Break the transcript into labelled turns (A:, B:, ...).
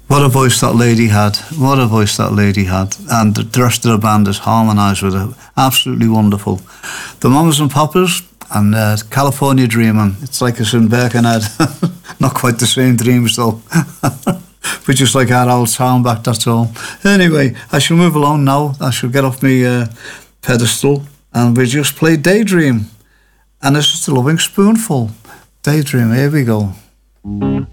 A: What a voice that lady had. What a voice that lady had. And the rest of the band is harmonised with her. Absolutely wonderful. The Mamas and Papas and California Dreamin'. It's like it's in Birkenhead. Not quite the same dreams though. But just like our old town back, that's all. Anyway, I shall move along now. I shall get off my pedestal. And we just play Daydream. And this is the Loving Spoonful. Daydream, here we go.